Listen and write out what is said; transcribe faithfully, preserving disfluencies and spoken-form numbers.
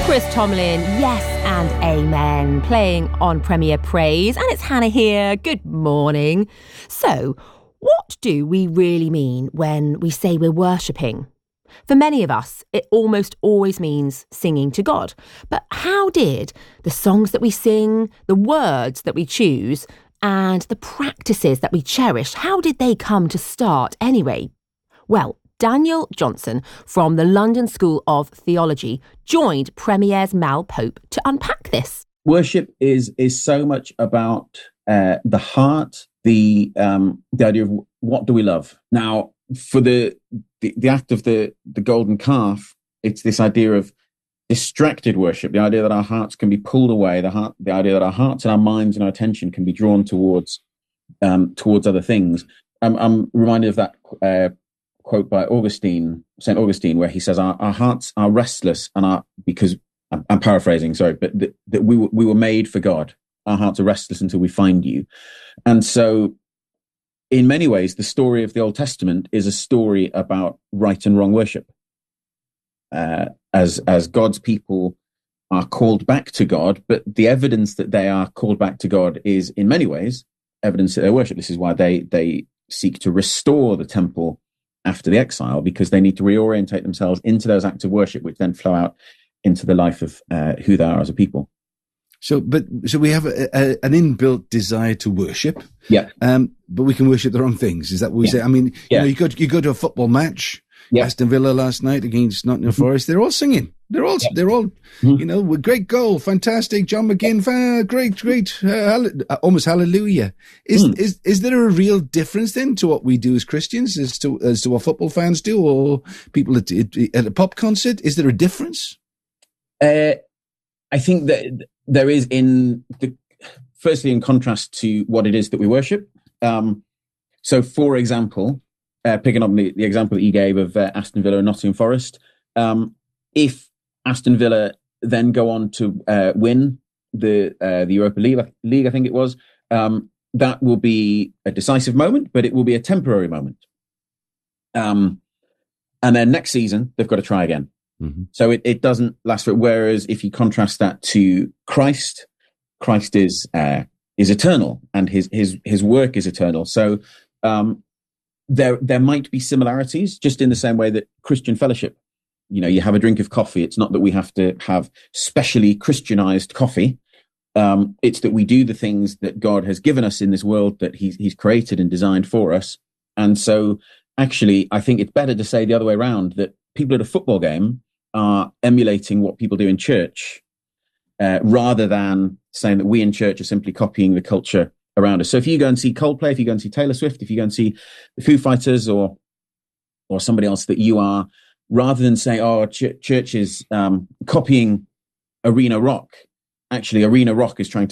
Chris Tomlin, yes and amen, playing on Premier Praise. And it's Hannah here. Good morning. So, what do we really mean when we say we're worshipping? For many of us, it almost always means singing to God. But how did the songs that we sing, the words that we choose, and the practices that we cherish, how did they come to start anyway? Well, Daniel Johnson from the London School of Theology joined Premier's Mal Pope to unpack this. Worship is is so much about uh, the heart, the um, the idea of what do we love. Now, for the the, the act of the, the golden calf, it's this idea of distracted worship, the idea that our hearts can be pulled away, the heart, the idea that our hearts and our minds and our attention can be drawn towards um, towards other things. I'm, I'm reminded of that uh, quote by Augustine, Saint Augustine, where he says, our, our hearts are restless and are, because, I'm, I'm paraphrasing, sorry, but that, that we, we were made for God. Our hearts are restless until we find you. And so, in many ways, the story of the Old Testament is a story about right and wrong worship. Uh, as, as God's people are called back to God, but the evidence that they are called back to God is, in many ways, evidence that they worship. This is why they, they seek to restore the temple after the exile, because they need to reorientate themselves into those acts of worship, which then flow out into the life of uh, who they are as a people. So, but so we have a, a, an inbuilt desire to worship, yeah. Um, but we can worship the wrong things. Is that what we yeah. say? I mean, yeah. you know, you go to, you go to a football match, yeah. Aston Villa last night against Nottingham mm-hmm. Forest. They're all singing. They're all, yeah. they're all, mm-hmm. you know, great goal, fantastic, John McGinn, fa- great, great, uh, almost hallelujah. Is mm. is is there a real difference then to what we do as Christians, as to as to what football fans do, or people at, at a pop concert? Is there a difference? Uh, I think that there is, in the, firstly, in contrast to what it is that we worship. Um, so, for example, uh, picking up the, the example that you gave of uh, Aston Villa and Nottingham Forest, um, if Aston Villa then go on to uh, win the uh, the Europa League, League, I think it was, um, that will be a decisive moment, but it will be a temporary moment. Um, and then next season, they've got to try again. Mm-hmm. So it, it doesn't last for it. Whereas if you contrast that to Christ, Christ is uh, is eternal, and his his his work is eternal. So um, there there might be similarities, just in the same way that Christian fellowship. You know, you have a drink of coffee. It's not that we have to have specially Christianized coffee. Um, it's that we do the things that God has given us in this world that He's He's created and designed for us. And so, actually, I think it's better to say the other way around, that people at a football game are emulating what people do in church, uh, rather than saying that we in church are simply copying the culture around us. So if you go and see Coldplay, if you go and see Taylor Swift, if you go and see the Foo Fighters or or somebody else, that you are, rather than say, oh, ch- church is um, copying arena rock, actually arena rock is trying to